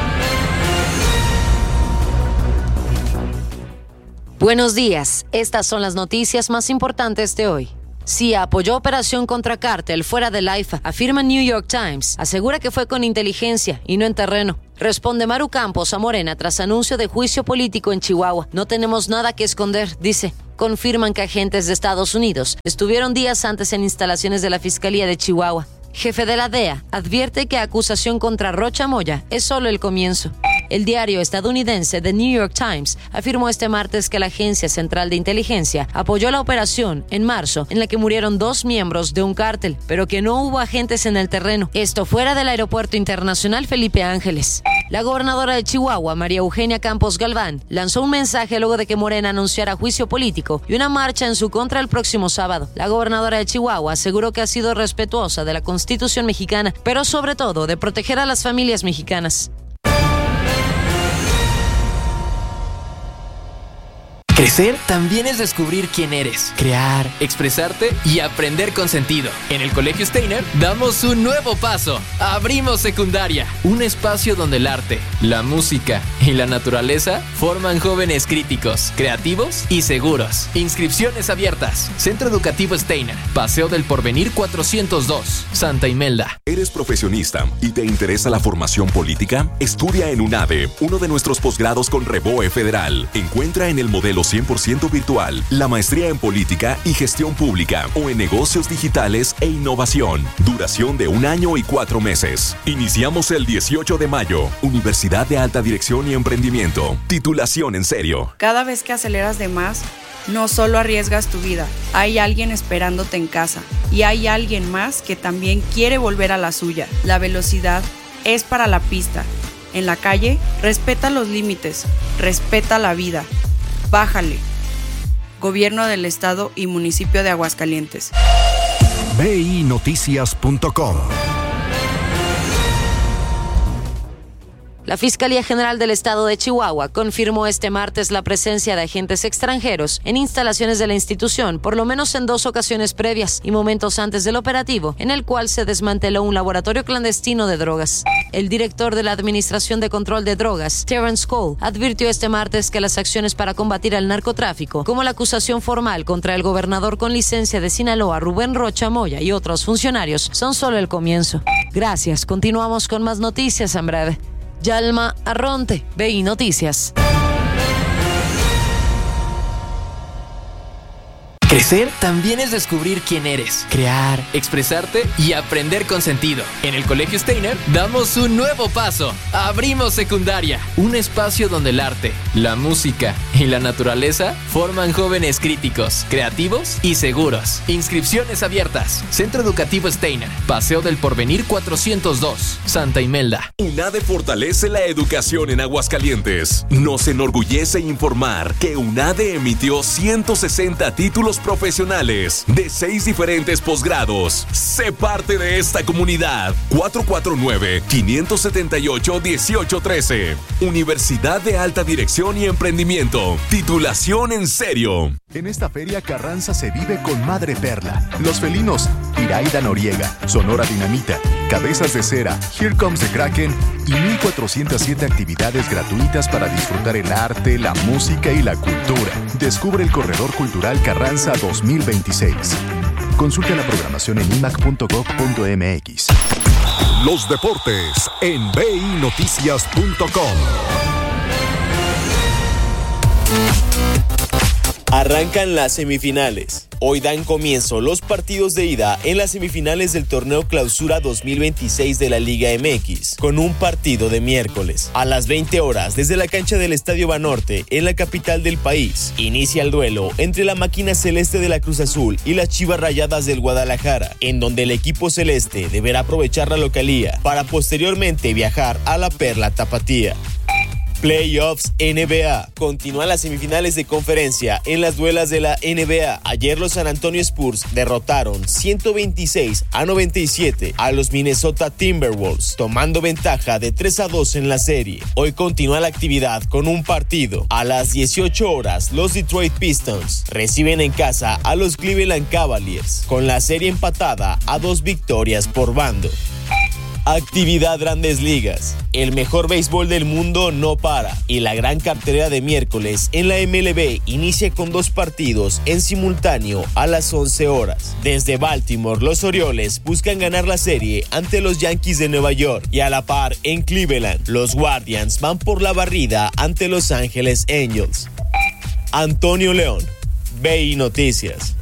Buenos días, estas son las noticias más importantes de hoy. CIA apoyó operación contra cártel fuera del AIFA, afirma New York Times. Asegura que fue con inteligencia y no en terreno. Responde Maru Campos a Morena tras anuncio de juicio político en Chihuahua. No tenemos nada que esconder, dice. Confirman que agentes de Estados Unidos estuvieron días antes en instalaciones de la Fiscalía de Chihuahua. Jefe de la DEA advierte que acusación contra Rocha Moya es solo el comienzo. El diario estadounidense The New York Times afirmó este martes que la Agencia Central de Inteligencia apoyó la operación en marzo en la que murieron 2 miembros de un cártel, pero que no hubo agentes en el terreno. Esto fuera del Aeropuerto Internacional Felipe Ángeles. La gobernadora de Chihuahua, María Eugenia Campos Galván, lanzó un mensaje luego de que Morena anunciara juicio político y una marcha en su contra el próximo sábado. La gobernadora de Chihuahua aseguró que ha sido respetuosa de la Constitución mexicana, pero sobre todo de proteger a las familias mexicanas. Crecer también es descubrir quién eres, crear, expresarte y aprender con sentido. En el Colegio Steiner damos un nuevo paso. Abrimos secundaria, un espacio donde el arte, la música y la naturaleza forman jóvenes críticos, creativos y seguros. Inscripciones abiertas. Centro Educativo Steiner, Paseo del Porvenir 402, Santa Imelda. ¿Eres profesionista y te interesa la formación política? Estudia en UNAVE, uno de nuestros posgrados con Reboe Federal. Encuentra en el modelo 100% virtual la maestría en política y gestión pública o en negocios digitales e innovación. Duración de 1 año y 4 meses. Iniciamos el 18 de mayo. Universidad de Alta Dirección y Emprendimiento. Titulación en serio. Cada vez que aceleras de más, no solo arriesgas tu vida, hay alguien esperándote en casa y hay alguien más que también quiere volver a la suya. La velocidad es para la pista. En la calle, respeta los límites, respeta la vida. Bájale. Gobierno del Estado y Municipio de Aguascalientes. BINoticias.com. La Fiscalía General del Estado de Chihuahua confirmó este martes la presencia de agentes extranjeros en instalaciones de la institución, por lo menos en 2 ocasiones previas y momentos antes del operativo, en el cual se desmanteló un laboratorio clandestino de drogas. El director de la Administración de Control de Drogas, Terrence Cole, advirtió este martes que las acciones para combatir al narcotráfico, como la acusación formal contra el gobernador con licencia de Sinaloa, Rubén Rocha Moya, y otros funcionarios, son solo el comienzo. Gracias, continuamos con más noticias en breve. Yalma Arronte, BI Noticias. Crecer también es descubrir quién eres, crear, expresarte y aprender con sentido. En el Colegio Steiner damos un nuevo paso. Abrimos secundaria, un espacio donde el arte, la música y la naturaleza forman jóvenes críticos, creativos y seguros. Inscripciones abiertas. Centro Educativo Steiner, Paseo del Porvenir 402, Santa Imelda. UNADE fortalece la educación en Aguascalientes. Nos enorgullece informar que UNADE emitió 160 títulos profesionales de 6 diferentes posgrados. Sé parte de esta comunidad. 449-578-1813. Universidad de Alta Dirección y Emprendimiento. Titulación en serio. En esta feria Carranza se vive con Madre Perla, Los Felinos, Iraida Noriega, Sonora Dinamita, Cabezas de Cera, Here Comes the Kraken y 1407 actividades gratuitas para disfrutar el arte, la música y la cultura. Descubre el Corredor Cultural Carranza 2026. Consulta la programación en imac.gov.mx. Los deportes en BINoticias.com. Arrancan las semifinales. Hoy dan comienzo los partidos de ida en las semifinales del Torneo Clausura 2026 de la Liga MX, con un partido de miércoles. A las 20 horas, desde la cancha del Estadio Banorte, en la capital del país, inicia el duelo entre la máquina celeste de la Cruz Azul y las Chivas Rayadas del Guadalajara, en donde el equipo celeste deberá aprovechar la localía para posteriormente viajar a la Perla Tapatía. Playoffs NBA. Continúan las semifinales de conferencia en las duelas de la NBA. Ayer los San Antonio Spurs derrotaron 126-97 a los Minnesota Timberwolves, tomando ventaja de 3-2 en la serie. Hoy continúa la actividad con un partido. A las 18 horas, los Detroit Pistons reciben en casa a los Cleveland Cavaliers, con la serie empatada a 2 victorias por bando. Actividad Grandes Ligas. El mejor béisbol del mundo no para y la gran cartelera de miércoles en la MLB inicia con 2 partidos en simultáneo a las 11 horas. Desde Baltimore, los Orioles buscan ganar la serie ante los Yankees de Nueva York y a la par en Cleveland, los Guardians van por la barrida ante Los Ángeles Angels. Antonio León, BI Noticias.